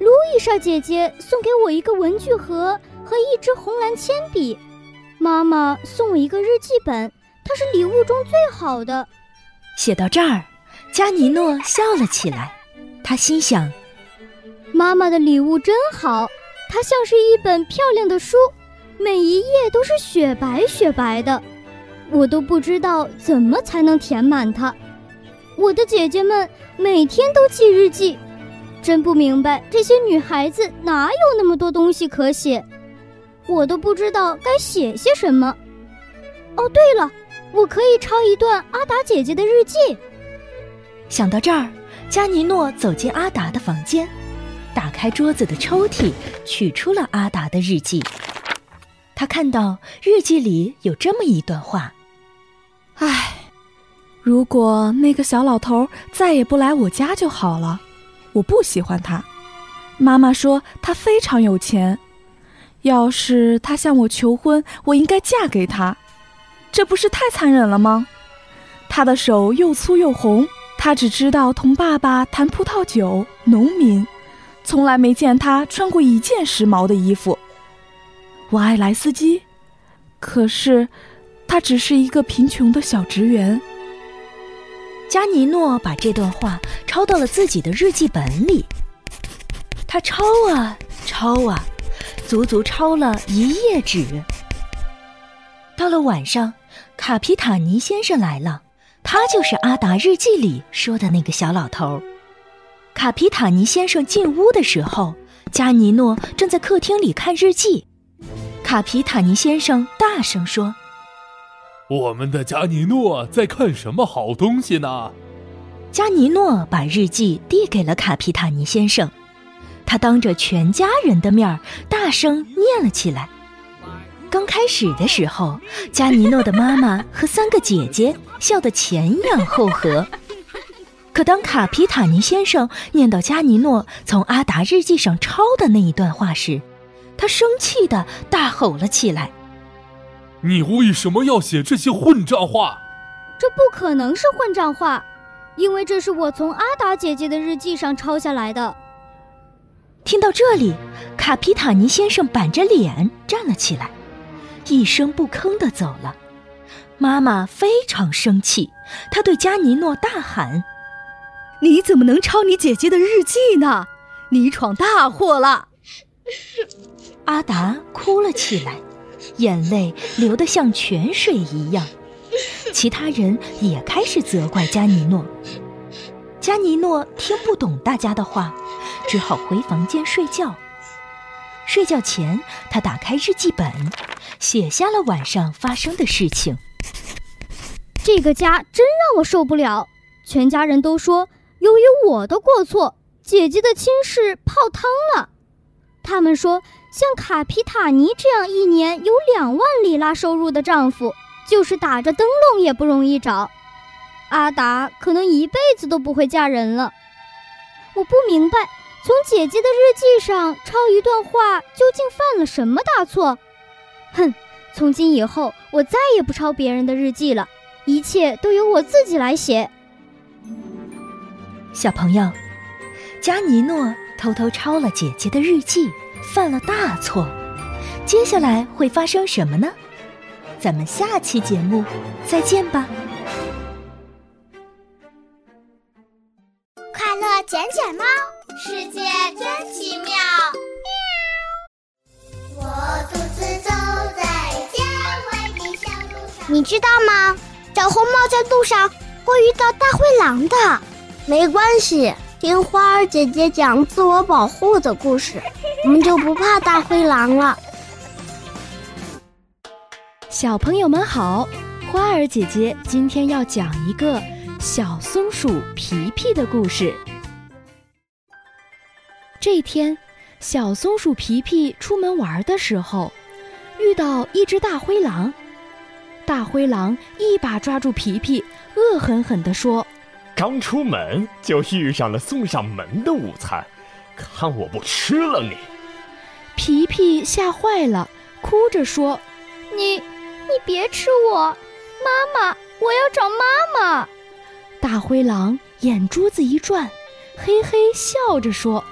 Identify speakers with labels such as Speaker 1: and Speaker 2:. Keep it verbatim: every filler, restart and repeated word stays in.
Speaker 1: 路易莎姐姐送给我一个文具盒和一支红蓝铅笔，妈妈送我一个日记本，它是礼物中最好的。
Speaker 2: 写到这儿，加尼诺笑了起来，他心想，
Speaker 1: 妈妈的礼物真好，它像是一本漂亮的书，每一页都是雪白雪白的，我都不知道怎么才能填满它。我的姐姐们每天都记日记，真不明白这些女孩子哪有那么多东西可写，我都不知道该写些什么。哦，对了，我可以抄一段阿达姐姐的日记。
Speaker 2: 想到这儿，加尼诺走进阿达的房间，打开桌子的抽屉，取出了阿达的日记。他看到日记里有这么一段话：
Speaker 3: 唉，如果那个小老头再也不来我家就好了，我不喜欢他。妈妈说他非常有钱，要是他向我求婚，我应该嫁给他，这不是太残忍了吗？他的手又粗又红，他只知道同爸爸谈葡萄酒，农民，从来没见他穿过一件时髦的衣服。我爱莱斯基，可是他只是一个贫穷的小职员。
Speaker 2: 加尼诺把这段话抄到了自己的日记本里，他抄啊抄啊，足足抄了一页纸。到了晚上，卡皮塔尼先生来了，他就是阿达日记里说的那个小老头。卡皮塔尼先生进屋的时候，加尼诺正在客厅里看日记。卡皮塔尼先生大声说，
Speaker 4: 我们的加尼诺在看什么好东西呢？
Speaker 2: 加尼诺把日记递给了卡皮塔尼先生，他当着全家人的面大声念了起来。刚开始的时候，加尼诺的妈妈和三个姐姐笑得前仰后合，可当卡皮塔尼先生念到加尼诺从阿达日记上抄的那一段话时，他生气地大吼了起来，
Speaker 4: 你为什么要写这些混账话？
Speaker 1: 这不可能是混账话，因为这是我从阿达姐姐的日记上抄下来的。
Speaker 2: 听到这里，卡皮塔尼先生板着脸站了起来，一声不吭地走了。妈妈非常生气，她对加尼诺大喊，
Speaker 5: 你怎么能抄你姐姐的日记呢？你闯大祸了！
Speaker 2: 阿达哭了起来，眼泪流得像泉水一样。其他人也开始责怪加尼诺。加尼诺听不懂大家的话，只好回房间睡觉。睡觉前，他打开日记本，写下了晚上发生的事情。
Speaker 1: 这个家真让我受不了，全家人都说由于我的过错，姐姐的亲事泡汤了。他们说像卡皮塔尼这样一年有两万里拉收入的丈夫，就是打着灯笼也不容易找。阿达可能一辈子都不会嫁人了。我不明白，从姐姐的日记上抄一段话究竟犯了什么大错？哼，从今以后我再也不抄别人的日记了，一切都由我自己来写。
Speaker 2: 小朋友，加尼诺偷偷抄了姐姐的日记，犯了大错。接下来会发生什么呢？咱们下期节目再见吧。
Speaker 6: 快乐捡捡猫，世界真奇妙。我独自走在郊外的小路上。你知道吗？小红帽在路上会遇到大灰狼的。没关系，听花儿姐姐讲自我保护的故事，我们就不怕大灰狼了。
Speaker 3: 小朋友们好，花儿姐姐今天要讲一个小松鼠皮皮的故事。这天，小松鼠皮皮出门玩的时候，遇到一只大灰狼。大灰狼一把抓住皮皮，恶狠狠地说：
Speaker 7: 刚出门就遇上了送上门的午餐，看我不吃了你！
Speaker 3: 皮皮吓坏了，哭着说：
Speaker 1: 你你别吃我，妈妈，我要找妈妈。
Speaker 3: 大灰狼眼珠子一转，嘿嘿笑着说：